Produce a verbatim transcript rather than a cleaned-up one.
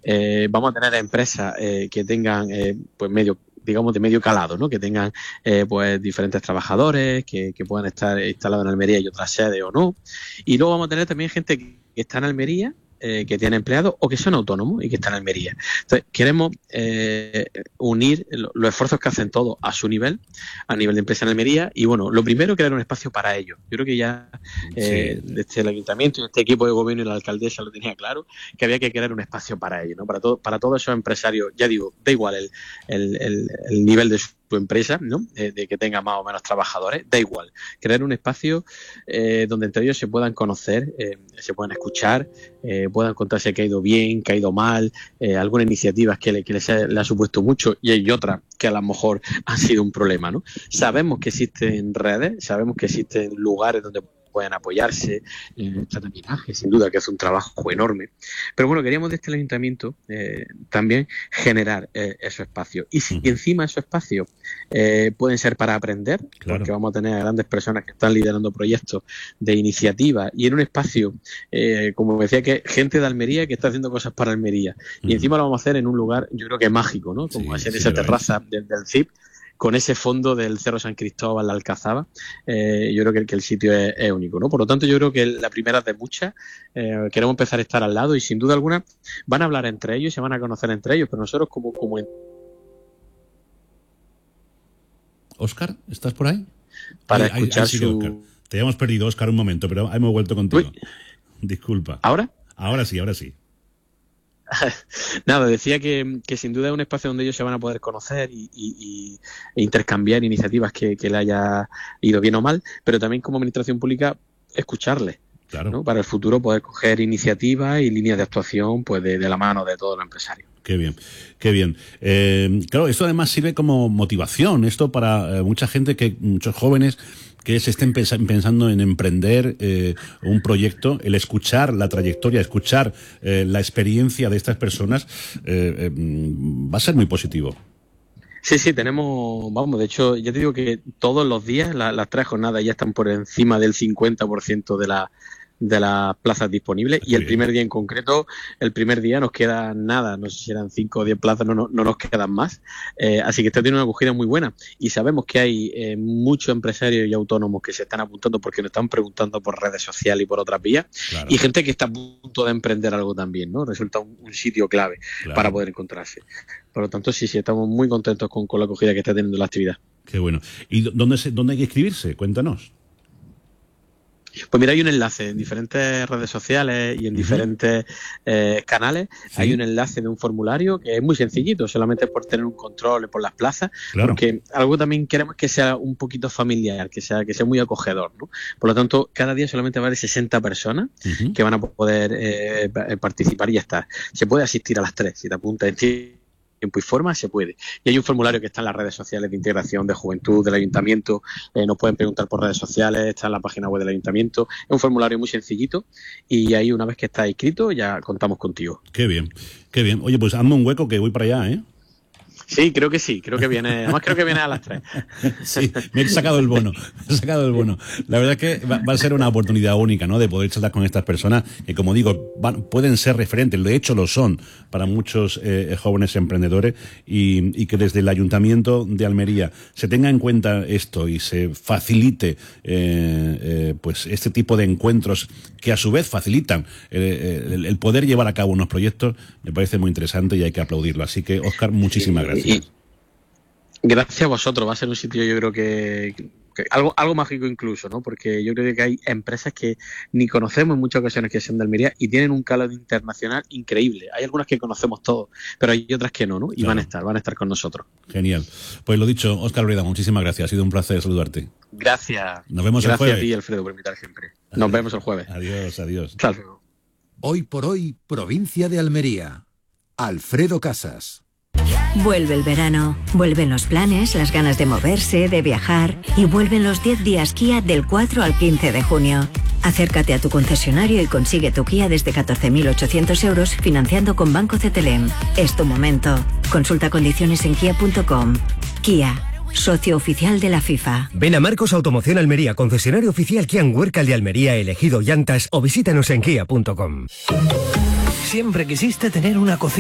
eh, vamos a tener empresas eh, que tengan eh, pues medio digamos de medio calado, ¿no? Que tengan eh, pues diferentes trabajadores, que, que puedan estar instalados en Almería y otras sedes o no. Y luego vamos a tener también gente que está en Almería, eh, que tiene empleados o que son autónomos y que están en Almería. Entonces, queremos eh, unir los esfuerzos que hacen todos a su nivel, a nivel de empresa en Almería, y bueno, lo primero, crear un espacio para ellos. Yo creo que ya eh, sí. desde el ayuntamiento y este equipo de gobierno y la alcaldesa lo tenía claro, que había que crear un espacio para ellos, ¿no? Para, todo, para todos esos empresarios, ya digo, da igual el, el, el, el nivel de su empresa, ¿no? Eh, de que tenga más o menos trabajadores, da igual. Crear un espacio eh, donde entre ellos se puedan conocer, eh, se puedan escuchar, eh, puedan contarse que ha ido bien, que ha ido mal, eh, algunas iniciativas que, le, que les ha, le ha supuesto mucho y hay otras que a lo mejor han sido un problema, ¿no? Sabemos que existen redes, sabemos que existen lugares donde pueden apoyarse, eh, tratamientos, sin duda que es un trabajo enorme. Pero bueno, queríamos desde el ayuntamiento eh, también generar eh, esos espacios. Y si uh-huh. encima esos espacios eh, pueden ser para aprender, claro. porque vamos a tener grandes personas que están liderando proyectos de iniciativa y en un espacio, eh, como decía, que gente de Almería que está haciendo cosas para Almería. Uh-huh. Y encima lo vamos a hacer en un lugar, yo creo que mágico, ¿no? Como sí, es en sí, esa terraza del, del C I P, con ese fondo del Cerro San Cristóbal, la Alcazaba, eh, yo creo que, que el sitio es, es único, ¿no? Por lo tanto, yo creo que la primera de muchas, eh, queremos empezar a estar al lado y sin duda alguna van a hablar entre ellos y se van a conocer entre ellos, pero nosotros como... como en... Óscar, ¿estás por ahí? Para ahí, escuchar ahí, ahí su... Óscar. Te habíamos perdido, Óscar, un momento, pero hemos vuelto contigo. Uy. Disculpa. ¿Ahora? Ahora sí, ahora sí. Nada, decía que, que sin duda es un espacio donde ellos se van a poder conocer y, y, y e intercambiar iniciativas que, que le haya ido bien o mal, pero también como administración pública escucharles, claro. ¿no? Para el futuro poder coger iniciativas y líneas de actuación pues de, de la mano de todos los empresarios. Qué bien, qué bien. Eh, claro, esto además sirve como motivación, esto para eh, mucha gente, que muchos jóvenes que se estén pens- pensando en emprender eh, un proyecto, el escuchar la trayectoria, escuchar eh, la experiencia de estas personas, eh, eh, va a ser muy positivo. Sí, sí, tenemos, vamos, de hecho, ya te digo que todos los días la, las tres jornadas ya están por encima del cincuenta por ciento de la de las plazas disponibles y el primer día en concreto, el primer día nos queda nada, no sé si eran cinco o diez plazas, no, no, no nos quedan más, eh, así que está teniendo una acogida muy buena y sabemos que hay eh, muchos empresarios y autónomos que se están apuntando porque nos están preguntando por redes sociales y por otras vías, claro. Y gente que está a punto de emprender algo también, ¿no? Resulta un, un sitio clave, claro, para poder encontrarse. Por lo tanto, sí, sí, estamos muy contentos con, con la acogida que está teniendo la actividad. Qué bueno. ¿Y dónde, se, dónde hay que inscribirse? Cuéntanos. Pues mira, hay un enlace en diferentes redes sociales y en uh-huh. diferentes eh, canales. ¿Sí? Hay un enlace de un formulario que es muy sencillito, solamente por tener un control por las plazas, claro. Porque algo también queremos que sea un poquito familiar, que sea que sea muy acogedor, ¿no? Por lo tanto, cada día solamente va a haber sesenta personas uh-huh. que van a poder eh, participar y ya está. Se puede asistir a las tres, si te apuntas en ti. Tiempo y forma, se puede. Y hay un formulario que está en las redes sociales de integración de juventud del ayuntamiento, eh, nos pueden preguntar por redes sociales, está en la página web del ayuntamiento, es un formulario muy sencillito y ahí una vez que está inscrito ya contamos contigo. Qué bien, qué bien. Oye, pues hazme un hueco que voy para allá, ¿eh? Sí, creo que sí, creo que viene, además creo que viene a las tres. Sí, me he sacado el bono, me he sacado el bono. La verdad es que va, va a ser una oportunidad única, ¿no? De poder charlar con estas personas que, como digo, van, pueden ser referentes, de hecho lo son para muchos eh, jóvenes emprendedores y, y que desde el Ayuntamiento de Almería se tenga en cuenta esto y se facilite eh, eh, pues este tipo de encuentros que a su vez facilitan eh, el, el poder llevar a cabo unos proyectos, me parece muy interesante y hay que aplaudirlo. Así que, Óscar, muchísimas gracias. Y gracias a vosotros, va a ser un sitio, yo creo que, que algo algo mágico incluso, ¿no? Porque yo creo que hay empresas que ni conocemos en muchas ocasiones que son de Almería y tienen un calado internacional increíble. Hay algunas que conocemos todos, pero hay otras que no, ¿no? Y claro. van a estar, van a estar con nosotros. Genial. Pues lo dicho, Óscar Breda, muchísimas gracias. Ha sido un placer saludarte. Gracias. Nos vemos gracias el jueves. Gracias a ti, Alfredo, por invitar siempre. Nos adiós. Vemos el jueves. Adiós, adiós. Claro. Hoy por hoy, provincia de Almería. Alfredo Casas. Vuelve el verano, vuelven los planes, las ganas de moverse, de viajar y vuelven los diez días Kia del cuatro al quince de junio. Acércate a tu concesionario y consigue tu Kia desde catorce mil ochocientos euros financiando con Banco Cetelem. Es tu momento. Consulta condiciones en kia punto com. Kia, socio oficial de la FIFA. Ven a Marcos Automoción Almería, concesionario oficial Kia en Huércal de Almería, elegido llantas, o visítanos en kia punto com. Siempre quisiste tener una cocina